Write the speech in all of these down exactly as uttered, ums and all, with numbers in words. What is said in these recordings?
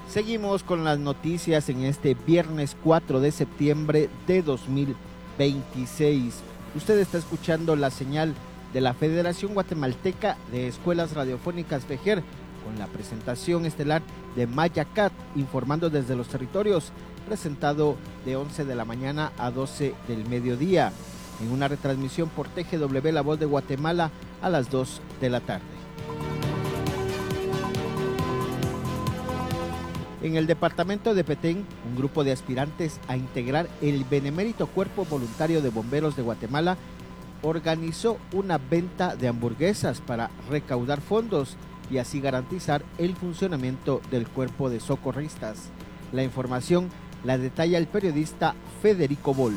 Seguimos con las noticias en este viernes cuatro de septiembre de dos mil veintiséis. Usted está escuchando la señal de la Federación Guatemalteca de Escuelas Radiofónicas FEJER, con la presentación estelar de Mayacat, informando desde los territorios, presentado de once de la mañana a doce del mediodía, en una retransmisión por T G W La Voz de Guatemala a las dos de la tarde. En el departamento de Petén, un grupo de aspirantes a integrar el Benemérito Cuerpo Voluntario de Bomberos de Guatemala organizó una venta de hamburguesas para recaudar fondos y así garantizar el funcionamiento del cuerpo de socorristas. La información la detalla el periodista Federico Boll.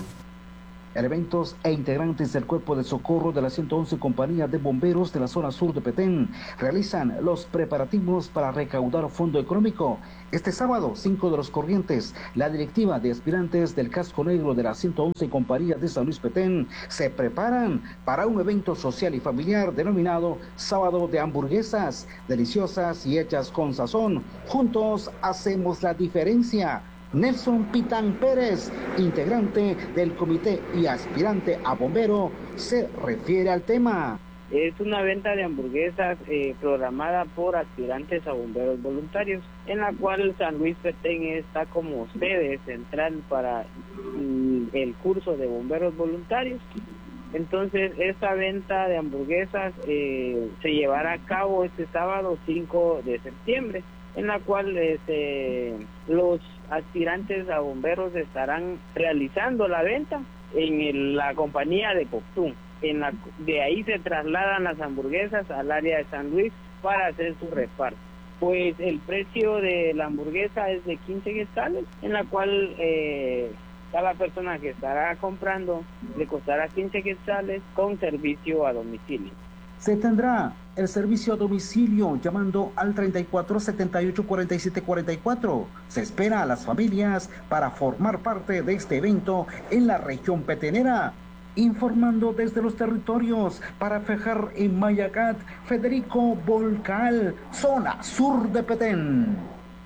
Elementos e integrantes del Cuerpo de Socorro de la ciento once Compañía de Bomberos de la zona sur de Petén realizan los preparativos para recaudar fondo económico. Este sábado, cinco de los corrientes, la directiva de aspirantes del Casco Negro de la ciento once Compañía de San Luis Petén se preparan para un evento social y familiar denominado Sábado de Hamburguesas, deliciosas y hechas con sazón. Juntos hacemos la diferencia. Nelson Pitán Pérez, integrante del comité y aspirante a bombero, se refiere al tema. Es una venta de hamburguesas eh, programada por aspirantes a bomberos voluntarios, en la cual San Luis Petén está como sede central para mm, el curso de bomberos voluntarios. Entonces, esta venta de hamburguesas eh, se llevará a cabo este sábado cinco de septiembre, en la cual este, los aspirantes a bomberos estarán realizando la venta en el, la compañía de Coctún. En la, de ahí se trasladan las hamburguesas al área de San Luis para hacer su reparto. Pues el precio de la hamburguesa es de quince quetzales, en la cual eh, cada persona que estará comprando le costará quince quetzales con servicio a domicilio. Se tendrá el servicio a domicilio llamando al treinta y cuatro, setenta y ocho, cuarenta y siete, cuarenta y cuatro. Se espera a las familias para formar parte de este evento en la región petenera. Informando desde los territorios para FEJER en Mayacat, Federico Volcal, zona sur de Petén.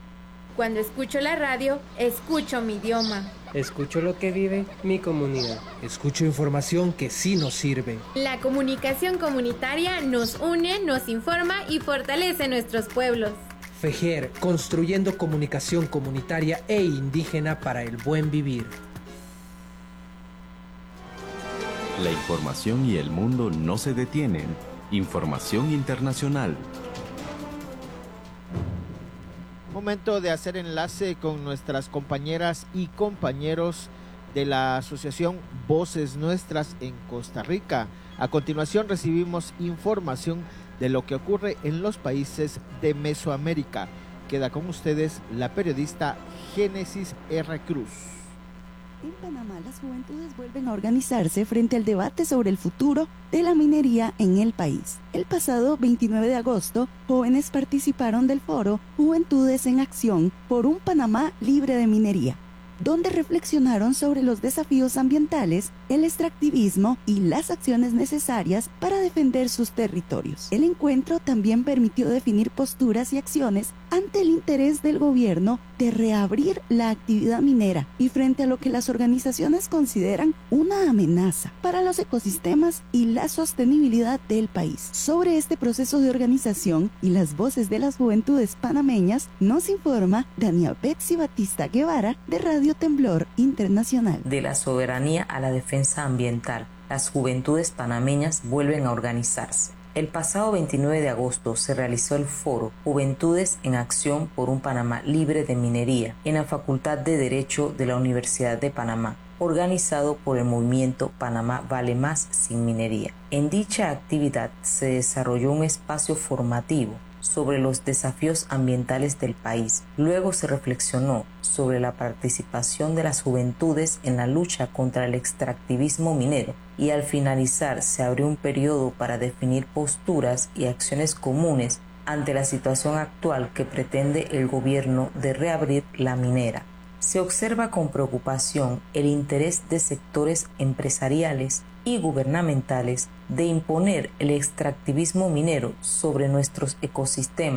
Cuando escucho la radio, escucho mi idioma. Escucho lo que vive mi comunidad. Escucho información que sí nos sirve. La comunicación comunitaria nos une, nos informa y fortalece nuestros pueblos. FEJER, construyendo comunicación comunitaria e indígena para el buen vivir. La información y el mundo no se detienen. Información internacional. Momento de hacer enlace con nuestras compañeras y compañeros de la asociación Voces Nuestras en Costa Rica. A continuación recibimos información de lo que ocurre en los países de Mesoamérica. Queda con ustedes la periodista Génesis R. Cruz. En Panamá, las juventudes vuelven a organizarse frente al debate sobre el futuro de la minería en el país. El pasado veintinueve de agosto, jóvenes participaron del foro Juventudes en Acción por un Panamá libre de minería, donde reflexionaron sobre los desafíos ambientales, el extractivismo y las acciones necesarias para defender sus territorios. El encuentro también permitió definir posturas y acciones ante el interés del gobierno de reabrir la actividad minera y frente a lo que las organizaciones consideran una amenaza para los ecosistemas y la sostenibilidad del país. Sobre este proceso de organización y las voces de las juventudes panameñas nos informa Dania Betsy Batista Guevara de Radio Temblor Internacional. De la soberanía a la defensa ambiental, las juventudes panameñas vuelven a organizarse. El pasado veintinueve de agosto se realizó el foro Juventudes en Acción por un Panamá libre de minería en la Facultad de Derecho de la Universidad de Panamá, organizado por el movimiento Panamá Vale Más Sin Minería. En dicha actividad se desarrolló un espacio formativo sobre los desafíos ambientales del país. Luego se reflexionó sobre la participación de las juventudes en la lucha contra el extractivismo minero y al finalizar se abrió un periodo para definir posturas y acciones comunes ante la situación actual que pretende el gobierno de reabrir la minera. Se observa con preocupación el interés de sectores empresariales y gubernamentales de imponer el extractivismo minero sobre nuestros ecosistemas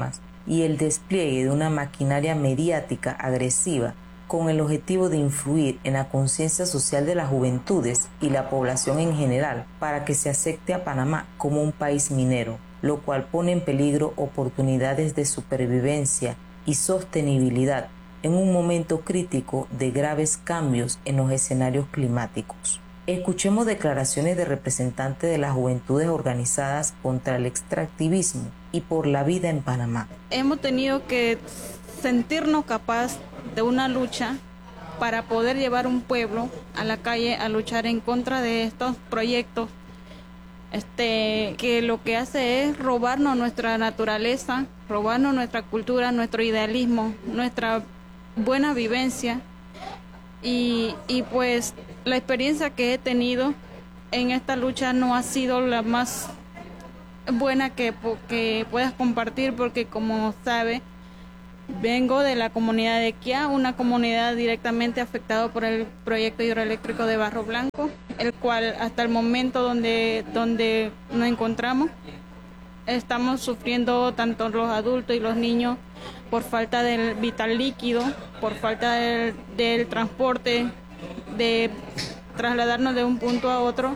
y el despliegue de una maquinaria mediática agresiva con el objetivo de influir en la conciencia social de las juventudes y la población en general para que se acepte a Panamá como un país minero, lo cual pone en peligro oportunidades de supervivencia y sostenibilidad en un momento crítico de graves cambios en los escenarios climáticos. Escuchemos declaraciones de representantes de las juventudes organizadas contra el extractivismo y por la vida en Panamá. Hemos tenido que sentirnos capaces de una lucha para poder llevar un pueblo a la calle a luchar en contra de estos proyectos este, que lo que hace es robarnos nuestra naturaleza, robarnos nuestra cultura, nuestro idealismo, nuestra buena vivencia y, y pues la experiencia que he tenido en esta lucha no ha sido la más buena que, que puedas compartir porque como sabe vengo de la comunidad de Quiá, una comunidad directamente afectada por el proyecto hidroeléctrico de Barro Blanco, el cual hasta el momento donde, donde nos encontramos estamos sufriendo tanto los adultos y los niños por falta del vital líquido, por falta del, del transporte, de trasladarnos de un punto a otro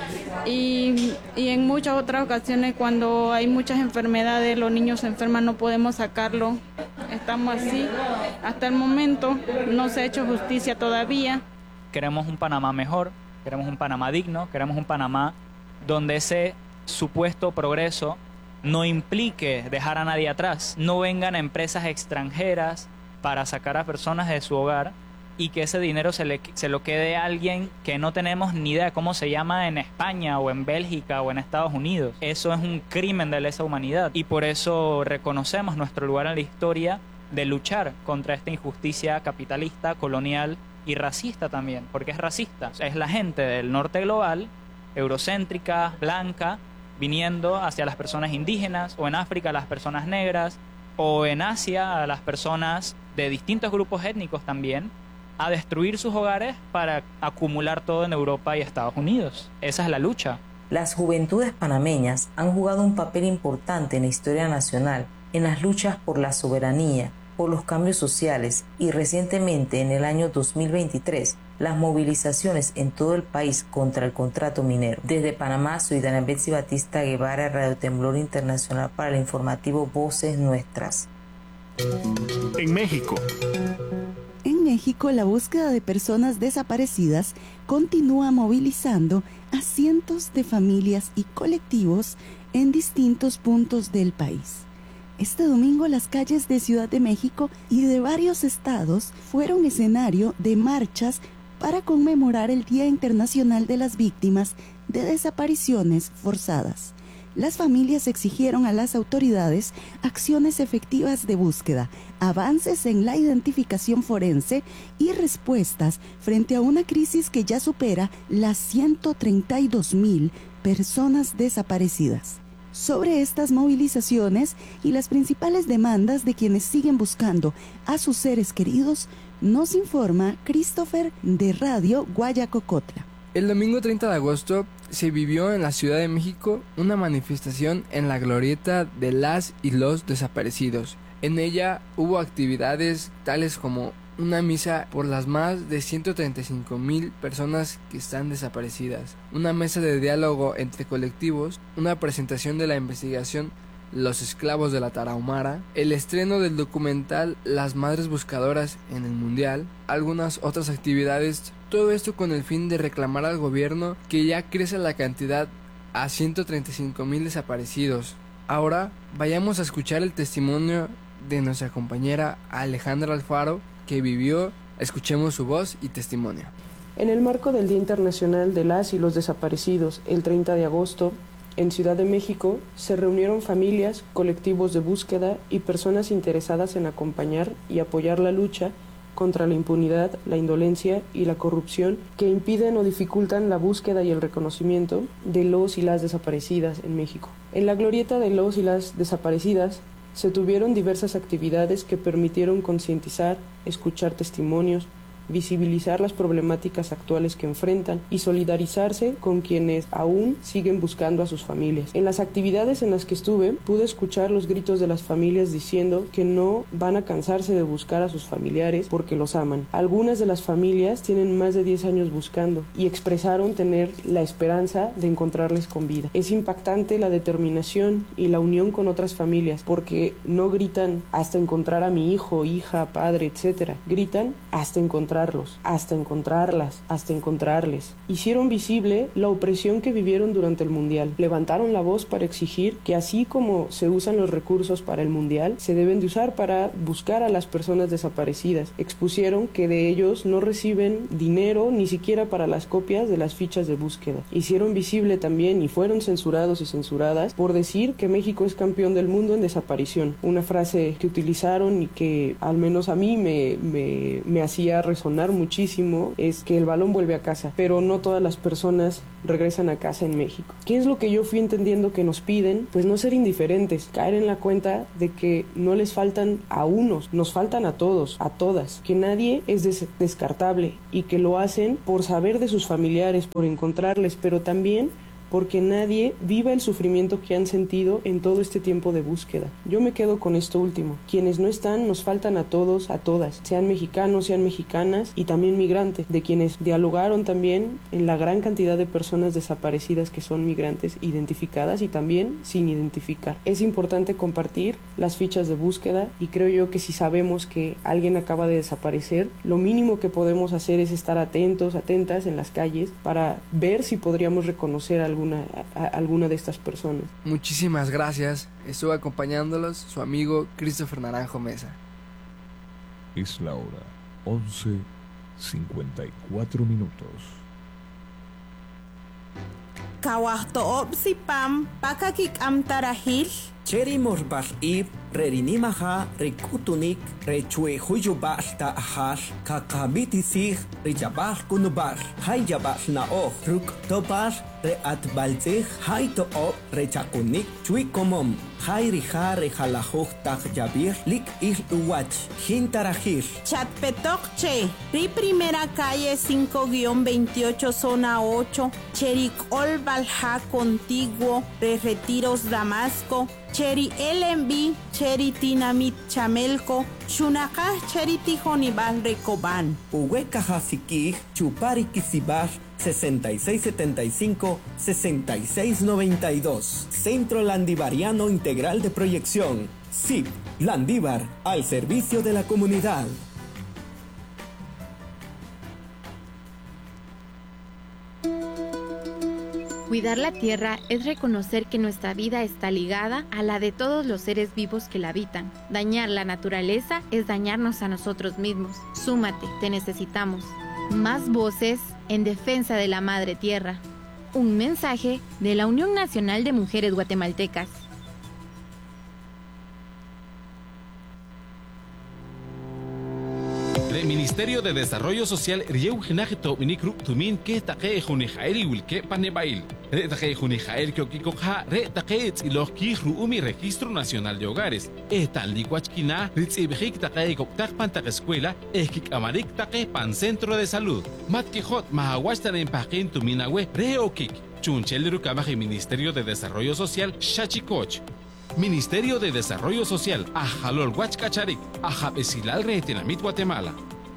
y, y en muchas otras ocasiones cuando hay muchas enfermedades, los niños se enferman, no podemos sacarlo. Estamos así. Hasta el momento no se ha hecho justicia todavía. Queremos un Panamá mejor, queremos un Panamá digno, queremos un Panamá donde ese supuesto progreso no implique dejar a nadie atrás. No vengan empresas extranjeras para sacar a personas de su hogar y que ese dinero se, le, se lo quede a alguien que no tenemos ni idea cómo se llama en España o en Bélgica o en Estados Unidos. Eso es un crimen de lesa humanidad y por eso reconocemos nuestro lugar en la historia de luchar contra esta injusticia capitalista, colonial y racista también, porque es racista. Es la gente del norte global, eurocéntrica, blanca, viniendo hacia las personas indígenas o en África a las personas negras o en Asia a las personas de distintos grupos étnicos también, a destruir sus hogares para acumular todo en Europa y Estados Unidos. Esa es la lucha. Las juventudes panameñas han jugado un papel importante en la historia nacional, en las luchas por la soberanía, por los cambios sociales y recientemente en el año dos mil veintitrés, las movilizaciones en todo el país contra el contrato minero. Desde Panamá, soy Dana Betsy Batista Guevara, Radio Temblor Internacional para el informativo Voces Nuestras. En México. En México, la búsqueda de personas desaparecidas continúa movilizando a cientos de familias y colectivos en distintos puntos del país. Este domingo, las calles de Ciudad de México y de varios estados fueron escenario de marchas para conmemorar el Día Internacional de las Víctimas de Desapariciones Forzadas. Las familias exigieron a las autoridades acciones efectivas de búsqueda, avances en la identificación forense y respuestas frente a una crisis que ya supera las ciento treinta y dos mil personas desaparecidas. Sobre estas movilizaciones y las principales demandas de quienes siguen buscando a sus seres queridos, nos informa Christopher de Radio Guayacocotla. El domingo treinta de agosto se vivió en la Ciudad de México una manifestación en la glorieta de las y los desaparecidos. En ella hubo actividades tales como una misa por las más de ciento treinta y cinco mil personas que están desaparecidas, una mesa de diálogo entre colectivos, una presentación de la investigación Los Esclavos de la Tarahumara, el estreno del documental Las Madres Buscadoras en el Mundial, algunas otras actividades, todo esto con el fin de reclamar al gobierno que ya crece la cantidad a ciento treinta y cinco mil desaparecidos. Ahora vayamos a escuchar el testimonio de nuestra compañera Alejandra Alfaro, que vivió. Escuchemos su voz y testimonio. En el marco del Día Internacional de las y los Desaparecidos, el treinta de agosto, en Ciudad de México, se reunieron familias, colectivos de búsqueda y personas interesadas en acompañar y apoyar la lucha contra la impunidad, la indolencia y la corrupción que impiden o dificultan la búsqueda y el reconocimiento de los y las desaparecidas en México. En la glorieta de los y las desaparecidas se tuvieron diversas actividades que permitieron concientizar, escuchar testimonios, visibilizar las problemáticas actuales que enfrentan y solidarizarse con quienes aún siguen buscando a sus familias. En las actividades en las que estuve, pude escuchar los gritos de las familias diciendo que no van a cansarse de buscar a sus familiares porque los aman. Algunas de las familias tienen más de diez años buscando y expresaron tener la esperanza de encontrarles con vida. Es impactante la determinación y la unión con otras familias porque no gritan hasta encontrar a mi hijo, hija, padre, etcétera. Gritan hasta encontrarlos, hasta encontrarlas, hasta encontrarles. Hicieron visible la opresión que vivieron durante el Mundial. Levantaron la voz para exigir que así como se usan los recursos para el Mundial, se deben de usar para buscar a las personas desaparecidas. Expusieron que de ellos no reciben dinero ni siquiera para las copias de las fichas de búsqueda. Hicieron visible también y fueron censurados y censuradas por decir que México es campeón del mundo en desaparición. Una frase que utilizaron y que al menos a mí me, me, me hacía resonar muchísimo es que el balón vuelve a casa, pero no todas las personas regresan a casa en México. ¿Qué es lo que yo fui entendiendo que nos piden? Pues no ser indiferentes, caer en la cuenta de que no les faltan a unos, nos faltan a todos, a todas, que nadie es des- descartable y que lo hacen por saber de sus familiares, por encontrarles, pero también porque nadie viva el sufrimiento que han sentido en todo este tiempo de búsqueda. Yo me quedo con esto último. Quienes no están nos faltan a todos, a todas, sean mexicanos, sean mexicanas y también migrantes, de quienes dialogaron también en la gran cantidad de personas desaparecidas que son migrantes identificadas y también sin identificar. Es importante compartir las fichas de búsqueda y creo yo que si sabemos que alguien acaba de desaparecer, lo mínimo que podemos hacer es estar atentos, atentas en las calles para ver si podríamos reconocer a algún Una, a, a alguna de estas personas. Muchísimas gracias. Estuvo acompañándolos su amigo Christopher Naranjo Mesa. Es la hora once cincuenta y cuatro minutos. Kawahto opsipam pakakik amtarahil. Cheri morbal ib, rerinimaha, rekutunik, rechue huyubal ta ahal, kakabitisig, rijabal kunubal, hayabal naoh, ruk tobal, reatbalzig, hay toop, rechakunik, chui komom, hay rija rejalajuj tak yabir, lik il uwach, jintarajir. Chatpetokche, ri primera calle cinco guión veintiocho zona ocho, Cherik Olbalja contiguo, re Retiros Damasco, Cheri L M B, Cheri Tinamit Chamelco, Shunaka Cheri Tijonibal Recoban. Uhueca Hasiki, Chupari Kisibar, sesenta y seis setenta y cinco, sesenta y seis noventa y dos. Centro Landivariano Integral de Proyección. S I P, Landívar, al servicio de la comunidad. Cuidar la tierra es reconocer que nuestra vida está ligada a la de todos los seres vivos que la habitan. Dañar la naturaleza es dañarnos a nosotros mismos. Súmate, te necesitamos. Más voces en defensa de la madre tierra. Un mensaje de la Unión Nacional de Mujeres Guatemaltecas. El Ministerio de Desarrollo Social rieu hinajito minikru tumin ke taqe junijaeri wilke panebail. Re taqe junijaer kyokikokha re taqe tzilojki ruumi Registro Nacional de Hogares. Etan licuachkina ritzibjik taqe koktak pantaq escuela ehkik amarik taqe pan Centro de Salud. Matkijot mahawashtan en paqin tuminawe re okik. Chuncheliru kamaje Ministerio de Desarrollo Social Shachikoch. Ministerio de Desarrollo Social, Ajalol Huachcacharik, Ajabesilal Retinamit, Guatemala.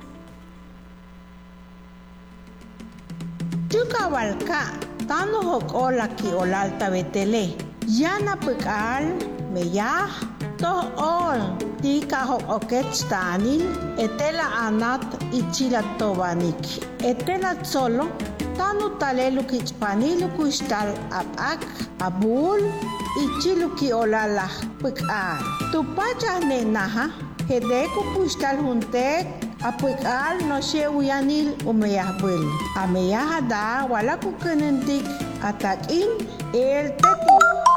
Chukabalka, Tano Hokola ki olalta betele, Yana Pekal, Meyah, Toh Ol, Tika Hok Oketstanil, Etela Anat Ichila Tobanik, Etela Solo, Tanu Talelu Kichpanilu Kushtal Abak, Abul, Ichiluki olala pekal. Tu pacha nenaha, hedeku pushtal huntek, a pekal no she uyanil umeyahbel. A meyahada wala kukenendik atakin el teti.